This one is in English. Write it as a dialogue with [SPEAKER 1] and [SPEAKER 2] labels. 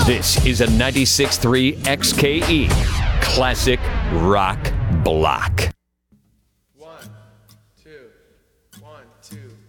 [SPEAKER 1] This is a 96.3 XKE Classic Rock Block.
[SPEAKER 2] 1, 2, 1, 2.